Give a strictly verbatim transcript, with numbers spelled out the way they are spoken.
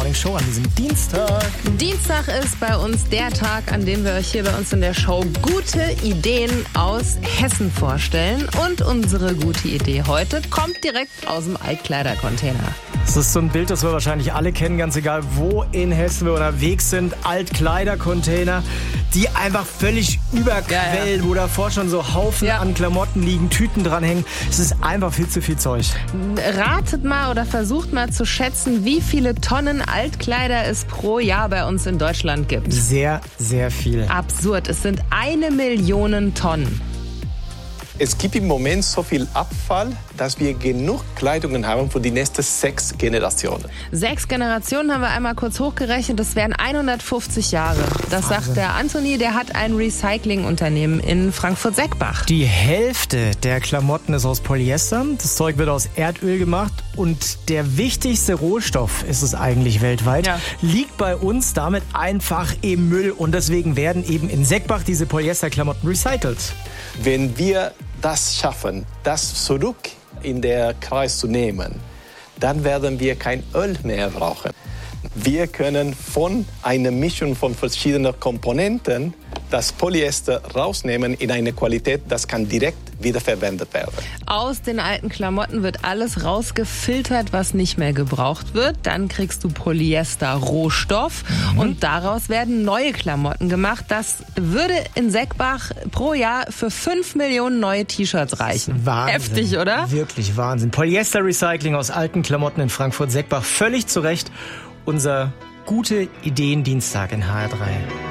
Morning Show an diesem Dienstag. Dienstag ist bei uns der Tag, an dem wir euch hier bei uns in der Show gute Ideen aus Hessen vorstellen. Und unsere gute Idee heute kommt direkt aus dem Altkleidercontainer. Das ist so ein Bild, das wir wahrscheinlich alle kennen, ganz egal, wo in Hessen wir unterwegs sind. Altkleidercontainer, die einfach völlig überquellen, ja, ja. wo davor schon so Haufen ja. an Klamotten liegen, Tüten dranhängen. Es ist einfach viel zu viel Zeug. Ratet mal oder versucht mal zu schätzen, wie viele Tonnen Altkleider es pro Jahr bei uns in Deutschland gibt. Sehr, sehr viel. Absurd. Es sind eine Million Tonnen. Es gibt im Moment so viel Abfall, dass wir genug Kleidungen haben für die nächsten sechs Generationen. Sechs Generationen haben wir einmal kurz hochgerechnet. Das wären hundertfünfzig Jahre. Das Wahnsinn. Sagt der Anthony, der hat ein Recyclingunternehmen in Frankfurt-Seckbach. Die Hälfte der Klamotten ist aus Polyester. Das Zeug wird aus Erdöl gemacht. Und der wichtigste Rohstoff ist es eigentlich weltweit, ja. liegt bei uns damit einfach im Müll. Und deswegen werden eben in Seckbach diese Polyesterklamotten recycelt. Wenn wir das schaffen, das zurück in den Kreis zu nehmen, dann werden wir kein Öl mehr brauchen. Wir können von einer Mischung von verschiedenen Komponenten das Polyester rausnehmen in eine Qualität, das kann direkt wiederverwendet werden. Aus den alten Klamotten wird alles rausgefiltert, was nicht mehr gebraucht wird. Dann kriegst du Polyester-Rohstoff mhm. und daraus werden neue Klamotten gemacht. Das würde in Seckbach pro Jahr für fünf Millionen neue T-Shirts reichen. Wahnsinn. Heftig, oder? Wirklich Wahnsinn. Polyester-Recycling aus alten Klamotten in Frankfurt-Seckbach. Völlig zu Recht unser gute Ideen-Dienstag in H R drei.